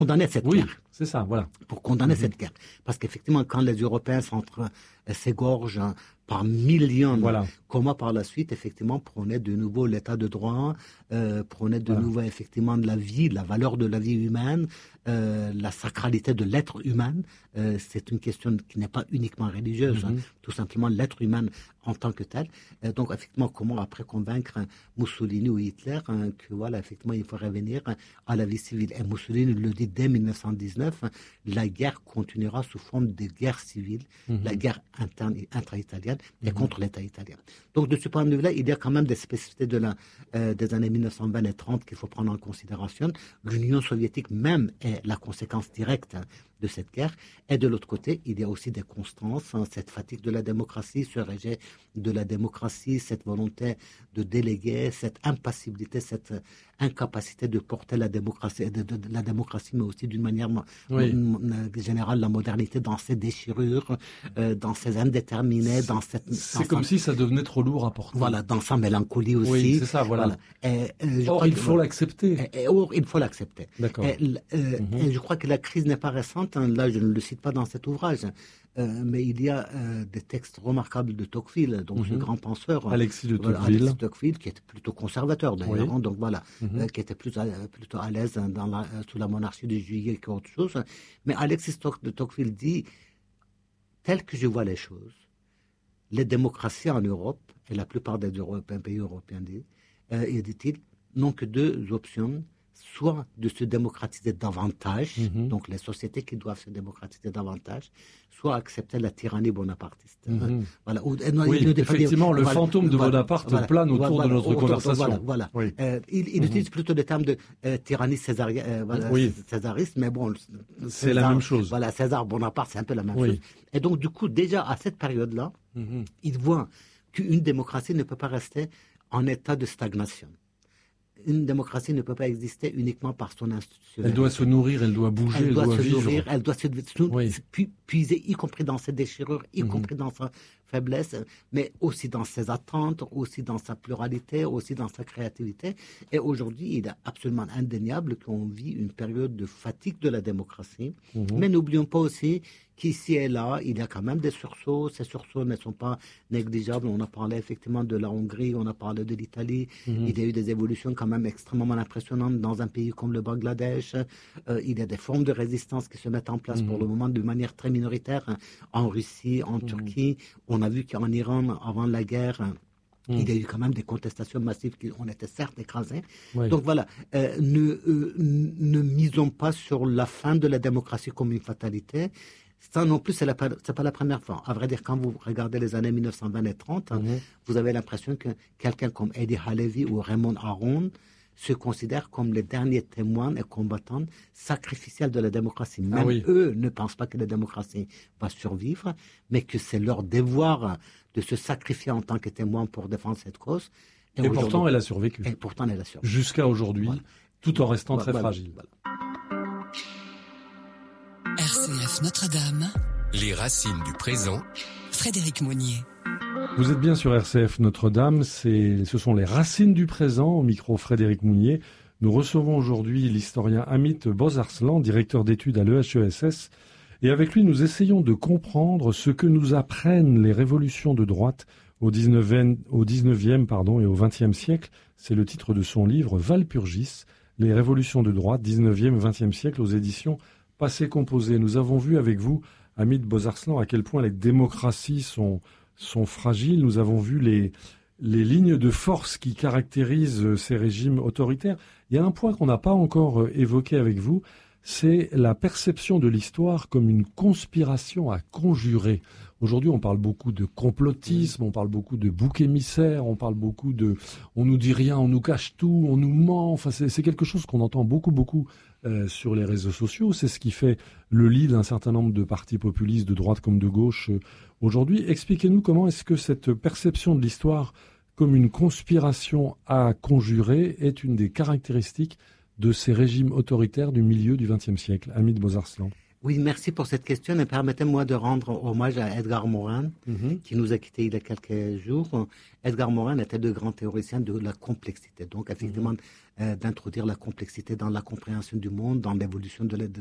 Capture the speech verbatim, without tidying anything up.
condamner cette oui, guerre. C'est ça, voilà. Pour condamner mmh. cette guerre. Parce qu'effectivement, quand les Européens s'égorgent par millions, voilà. comment par la suite, effectivement, prenaient de nouveau l'état de droit, euh, prenaient de voilà. nouveau, effectivement, de la vie, de la valeur de la vie humaine, euh, la sacralité de l'être humain. Euh, c'est une question qui n'est pas uniquement religieuse, mmh. hein, tout simplement l'être humain en tant que tel. Euh, donc, effectivement, comment après convaincre Mussolini ou Hitler hein, que, voilà, effectivement, il faut revenir à la vie civile. Et Mussolini le dit dès mille neuf cent dix-neuf, la guerre continuera sous forme de guerre civile, mmh. la guerre interne et intra-italienne et mmh. contre l'État italien. Donc, de ce point de vue-là, il y a quand même des spécificités de la, euh, des années mille neuf cent vingt et trente qu'il faut prendre en considération. L'Union soviétique même est la conséquence directe hein, de cette guerre. Et de l'autre côté, il y a aussi des constances, hein, cette fatigue de la démocratie, ce rejet de la démocratie, cette volonté de déléguer, cette impassibilité, cette incapacité de porter la démocratie, de, de, de la démocratie, mais aussi d'une manière oui. m- m- générale, la modernité dans ses déchirures, euh, dans ses indéterminés, dans cette... Dans c'est comme sa... si ça devenait trop lourd à porter. Voilà, dans sa mélancolie aussi. Oui, c'est ça, voilà. voilà. Et, euh, or, il faut l'accepter. Et, et, or, il faut l'accepter. D'accord. Et, euh, mm-hmm. et je crois que la crise n'est pas récente, hein, là je ne le cite pas dans cet ouvrage, euh, mais il y a euh, des textes remarquables de Tocqueville, donc mm-hmm. ce grand penseur. Alexis de Tocqueville. Voilà, Alexis de Tocqueville, qui était plutôt conservateur d'ailleurs, oui. hein, donc voilà, mm-hmm. euh, qui était plus à, plutôt à l'aise dans la, sous la monarchie de Juillet qu'autre chose. Mais Alexis de Tocqueville dit, tel que je vois les choses, les démocraties en Europe, et la plupart des Européens, pays européens, dit, euh, il dit-il, n'ont que deux options, soit de se démocratiser davantage, mm-hmm. donc les sociétés qui doivent se démocratiser davantage, soit accepter la tyrannie bonapartiste. Mm-hmm. Voilà. Ou, non, oui, effectivement, dire, le voilà, fantôme de voilà, Bonaparte voilà, plane autour voilà, de notre autour, conversation. Voilà, voilà. Oui. Euh, il il mm-hmm. utilise plutôt le terme de euh, tyrannie césari- euh, voilà, oui. césariste, mais bon... C'est César, la même chose. Voilà, César Bonaparte, c'est un peu la même oui. chose. Et donc, du coup, déjà, à cette période-là, mm-hmm. il voit qu'une démocratie ne peut pas rester en état de stagnation. Une démocratie ne peut pas exister uniquement par son institution. Elle doit se nourrir, elle doit bouger, elle, elle doit, doit se vivre. nourrir, elle doit se oui. puiser, y compris dans ses déchirures, y mmh. compris dans sa faiblesse, mais aussi dans ses attentes, aussi dans sa pluralité, aussi dans sa créativité. Et aujourd'hui, il est absolument indéniable qu'on vit une période de fatigue de la démocratie. Mmh. Mais n'oublions pas aussi qu'ici et là, il y a quand même des sursauts. Ces sursauts ne sont pas négligeables. On a parlé effectivement de la Hongrie, on a parlé de l'Italie. Mmh. Il y a eu des évolutions quand même extrêmement impressionnantes dans un pays comme le Bangladesh. Euh, il y a des formes de résistance qui se mettent en place mmh. pour le moment de manière très minoritaire. Hein. En Russie, en mmh. Turquie, on a vu qu'en Iran, avant la guerre... Mmh. Il y a eu quand même des contestations massives qui ont été certes écrasées. Oui. Donc voilà, euh, ne, euh, ne misons pas sur la fin de la démocratie comme une fatalité. Ça non plus, c'est, la, c'est pas la première fois. À vrai dire, quand vous regardez les années mille neuf cent vingt et trente, mmh. vous avez l'impression que quelqu'un comme Eddie Halevi ou Raymond Aron se considèrent comme les derniers témoins et combattants sacrificiels de la démocratie. Même ah oui. eux ne pensent pas que la démocratie va survivre, mais que c'est leur devoir de se sacrifier en tant que témoin pour défendre cette cause. Et, et pourtant, elle a survécu. Et pourtant, elle a survécu. Jusqu'à aujourd'hui, voilà. tout en restant voilà, très voilà, fragile. Voilà. R C F Notre-Dame. Les racines du présent. Frédéric Monnier. Vous êtes bien sur R C F Notre-Dame, c'est, ce sont les racines du présent, au micro Frédéric Mounier. Nous recevons aujourd'hui l'historien Amit Bozarslan, directeur d'études à l'E H E S S, et avec lui nous essayons de comprendre ce que nous apprennent les révolutions de droite au dix-neuvième, au dix-neuvième pardon, et au vingtième siècle. C'est le titre de son livre Walpurgis, les révolutions de droite dix-neuvième vingtième siècle aux éditions Passé Composé. Nous avons vu avec vous, Amit Bozarslan, à quel point les démocraties sont... sont fragiles. Nous avons vu les, les lignes de force qui caractérisent ces régimes autoritaires. Il y a un point qu'on n'a pas encore évoqué avec vous, c'est la perception de l'histoire comme une conspiration à conjurer. Aujourd'hui, on parle beaucoup de complotisme, on parle beaucoup de bouc émissaire, on parle beaucoup de « on nous dit rien, on nous cache tout, on nous ment ». Enfin, c'est, c'est quelque chose qu'on entend beaucoup, beaucoup euh, sur les réseaux sociaux. C'est ce qui fait le lit d'un certain nombre de partis populistes, de droite comme de gauche, euh, aujourd'hui. Expliquez-nous comment est-ce que cette perception de l'histoire comme une conspiration à conjurer est une des caractéristiques de ces régimes autoritaires du milieu du vingtième siècle. Amit Bozarslan. Oui, merci pour cette question et permettez-moi de rendre hommage à Edgar Morin, mm-hmm. qui nous a quittés il y a quelques jours. Edgar Morin était de grands théoriciens de la complexité, donc effectivement mm-hmm. euh, d'introduire la complexité dans la compréhension du monde, dans l'évolution de,